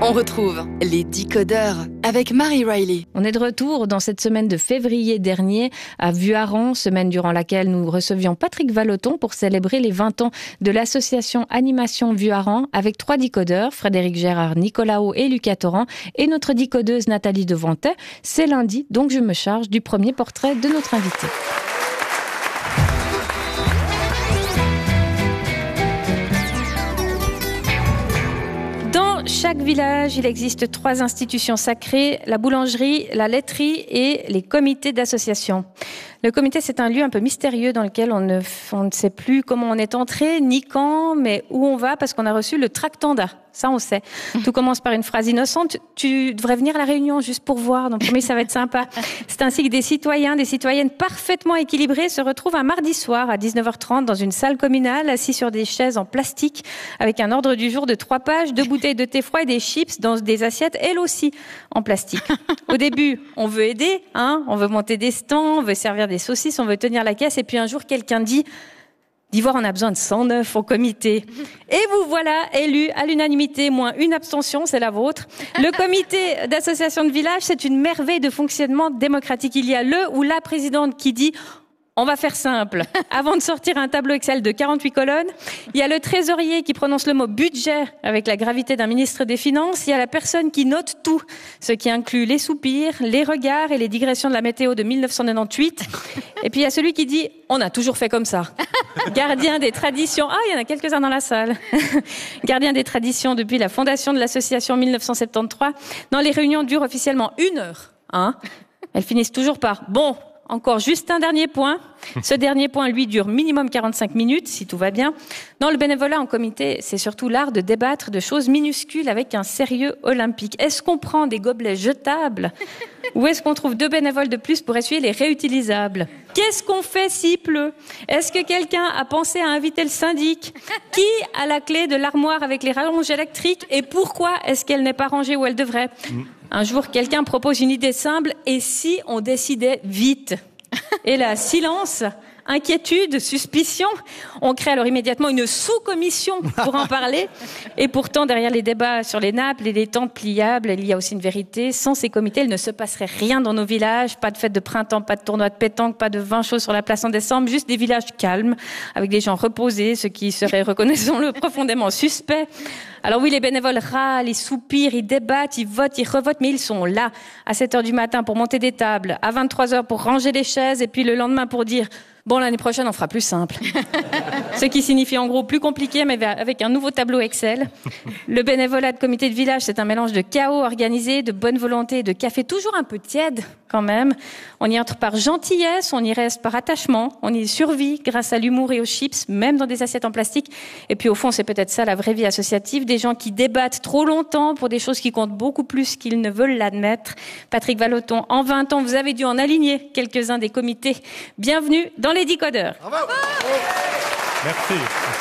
On retrouve les Décodeurs avec Marie Riley. On est de retour dans cette semaine de février dernier à Vuarran, semaine durant laquelle nous recevions Patrick Vallotton pour célébrer les 20 ans de l'association Animation Vuarran avec 3 décodeurs, Frédéric Gérard, Nicolas Haut et Lucas Torrent, et notre décodeuse Nathalie Devantet. C'est lundi, donc je me charge du premier portrait de notre invité. Dans chaque village, il existe 3 institutions sacrées, la boulangerie, la laiterie et les comités d'association. Le comité, c'est un lieu un peu mystérieux dans lequel on ne sait plus comment on est entré, ni quand, mais où on va parce qu'on a reçu le tractanda. Ça, on sait. Tout commence par une phrase innocente. Tu devrais venir à la réunion juste pour voir. Donc, promis, ça va être sympa. C'est ainsi que des citoyens, des citoyennes parfaitement équilibrés se retrouvent un mardi soir à 19h30 dans une salle communale, assis sur des chaises en plastique avec un ordre du jour de 3 pages, 2 bouteilles de thé froid et des chips dans des assiettes, elles aussi en plastique. Au début, on veut aider, on veut monter des stands, on veut servir des saucisses, on veut tenir la caisse. Et puis un jour, quelqu'un dit... d'Ivoire, on a besoin de 109 au comité. Et vous voilà élu à l'unanimité, moins une abstention, c'est la vôtre. Le comité d'association de village, c'est une merveille de fonctionnement démocratique. Il y a le ou la présidente qui dit... on va faire simple. Avant de sortir un tableau Excel de 48 colonnes, il y a le trésorier qui prononce le mot budget avec la gravité d'un ministre des Finances. Il y a la personne qui note tout, ce qui inclut les soupirs, les regards et les digressions de la météo de 1998. Et puis il y a celui qui dit « on a toujours fait comme ça ». Gardien des traditions. Ah, il y en a quelques-uns dans la salle. Gardien des traditions depuis la fondation de l'association 1973. Non, les réunions durent officiellement 1 heure. Elles finissent toujours par « bon ». Encore juste un dernier point. Ce dernier point, lui, dure minimum 45 minutes, si tout va bien. Dans le bénévolat en comité, c'est surtout l'art de débattre de choses minuscules avec un sérieux olympique. Est-ce qu'on prend des gobelets jetables ou est-ce qu'on trouve 2 bénévoles de plus pour essuyer les réutilisables? Qu'est-ce qu'on fait s'il pleut? Est-ce que quelqu'un a pensé à inviter le syndic? Qui a la clé de l'armoire avec les rallonges électriques et pourquoi est-ce qu'elle n'est pas rangée où elle devrait? Un jour, quelqu'un propose une idée simple, et si on décidait vite? Et là, silence, inquiétude, suspicion. On crée alors immédiatement une sous-commission pour en parler. Et pourtant, derrière les débats sur les nappes et les tentes pliables, il y a aussi une vérité. Sans ces comités, il ne se passerait rien dans nos villages. Pas de fête de printemps, pas de tournoi de pétanque, pas de vin chaud sur la place en décembre. Juste des villages calmes, avec des gens reposés, ce qui serait, reconnaissons-le, profondément suspect. Alors oui, les bénévoles râlent, ils soupirent, ils débattent, ils votent, ils revotent, mais ils sont là à 7h du matin pour monter des tables, à 23h pour ranger les chaises, et puis le lendemain pour dire « bon, l'année prochaine, on fera plus simple ». Ce qui signifie en gros plus compliqué, mais avec un nouveau tableau Excel. Le bénévolat de comité de village, c'est un mélange de chaos organisé, de bonne volonté et de café toujours un peu tiède quand même. On y entre par gentillesse, on y reste par attachement, on y survit grâce à l'humour et aux chips, même dans des assiettes en plastique. Et puis au fond, c'est peut-être ça la vraie vie associative, des gens qui débattent trop longtemps pour des choses qui comptent beaucoup plus qu'ils ne veulent l'admettre. Patrick Vallotton, en 20 ans, vous avez dû en aligner quelques-uns des comités. Bienvenue dans les Décodeurs. Bravo. Merci.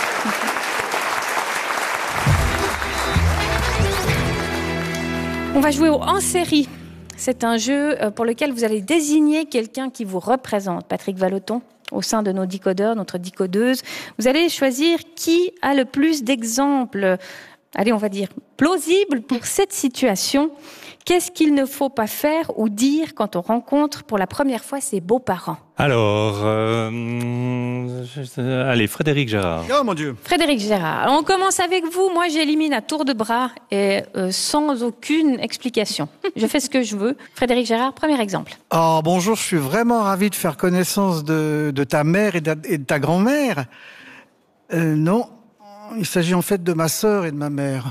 On va jouer au en série. C'est un jeu pour lequel vous allez désigner quelqu'un qui vous représente. Patrick Vallotton, au sein de nos décodeurs, notre décodeuse, vous allez choisir qui a le plus d'exemples, allez, on va dire, plausibles pour cette situation. Qu'est-ce qu'il ne faut pas faire ou dire quand on rencontre pour la première fois ses beaux-parents? Alors, allez, Frédéric Gérard. Oh mon Dieu. Frédéric Gérard. Alors, on commence avec vous. Moi, j'élimine à tour de bras et sans aucune explication. Je fais ce que je veux. Frédéric Gérard, premier exemple. Oh bonjour, je suis vraiment ravi de faire connaissance de ta mère et de ta grand-mère. Non, il s'agit en fait de ma sœur et de ma mère.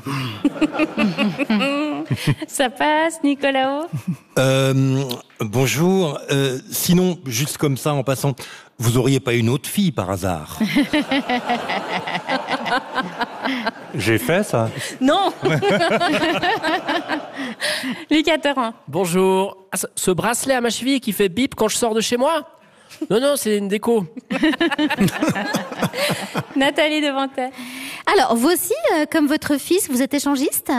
Ça passe, Nicolas Haut? Bonjour. Sinon, juste comme ça, en passant, vous auriez pas une autre fille par hasard? J'ai fait ça. Non. Lucas Torrent. Bonjour. Ah, ce bracelet à ma cheville qui fait bip quand je sors de chez moi? Non, c'est une déco. Nathalie Devantet. Alors, vous aussi, comme votre fils, vous êtes échangiste?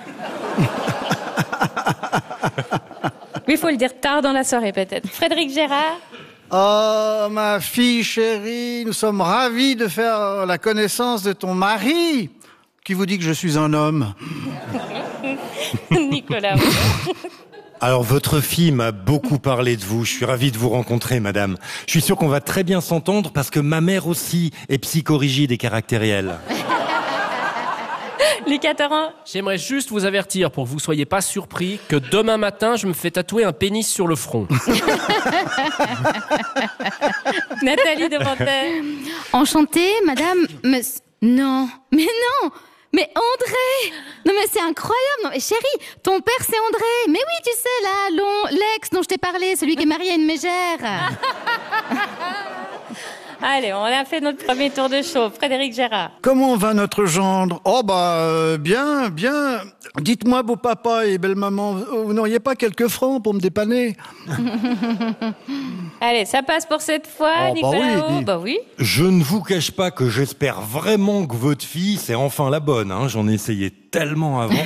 Oui, il faut le dire tard dans la soirée, peut-être. Frédéric Gérard. Oh, ma fille chérie, nous sommes ravis de faire la connaissance de ton mari, qui vous dit que je suis un homme. Nicolas. Alors, votre fille m'a beaucoup parlé de vous. Je suis ravi de vous rencontrer, madame. Je suis sûr qu'on va très bien s'entendre parce que ma mère aussi est psychorigide et caractérielle. Lucas Torrent. J'aimerais juste vous avertir pour que vous soyez pas surpris que demain matin, je me fais tatouer un pénis sur le front. Nathalie Devantais. Enchantée, madame. Non, mais non. Mais André! Non mais c'est incroyable! Non mais chérie, ton père c'est André! Mais oui, tu sais là, l'ex dont je t'ai parlé, celui qui est marié à une mégère! Allez, on a fait notre premier tour de show. Frédéric Gérard. Comment va notre gendre? Oh bien, bien. Dites-moi, beau papa et belle maman, vous n'auriez pas quelques francs pour me dépanner? Allez, ça passe pour cette fois, Oh, Nicolas. oui. Bah oui. Je ne vous cache pas que j'espère vraiment que votre fille, c'est enfin la bonne. Hein. J'en ai essayé tellement avant.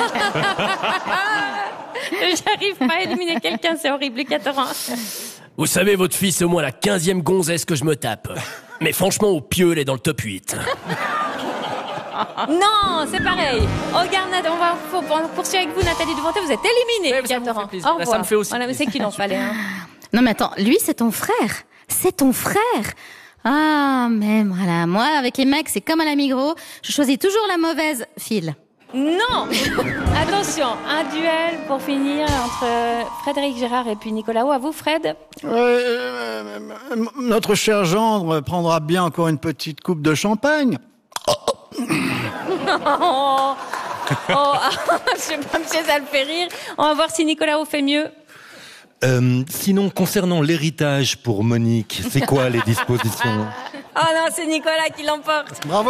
J'arrive pas à éliminer quelqu'un, c'est horrible. Lucas Torrent. Vous savez, votre fille, c'est au moins la 15e gonzesse que je me tape. Mais franchement, au pieu, elle est dans le top 8. Non, c'est pareil. Regarde, on poursuit avec vous, Nathalie Devantais. Vous êtes éliminée, Ouais, Lucas ça me fait Torrent. plaisir. Au Là, revoir. ça me fait aussi Voilà, mais c'est qu'il en fallait. Hein. Non mais attends, lui c'est ton frère! C'est ton frère! Ah, mais voilà, moi avec les mecs c'est comme à la Migros, je choisis toujours la mauvaise file. Non. Attention, un duel pour finir entre Frédéric Gérard et puis Nicolas. À vous, Fred. Notre cher gendre prendra bien encore une petite coupe de champagne. Oh, je sais pas, monsieur, ça le fait rire. On va voir si Nicolas fait mieux. Sinon, concernant l'héritage pour Monique, c'est quoi les dispositions? Oh non, c'est Nicolas qui l'emporte. Bravo!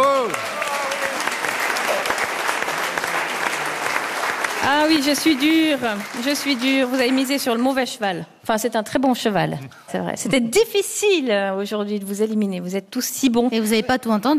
Ah oui, je suis dure. Vous avez misé sur le mauvais cheval. Enfin, c'est un très bon cheval, c'est vrai. C'était difficile aujourd'hui de vous éliminer. Vous êtes tous si bons. Et vous avez pas tout entendu.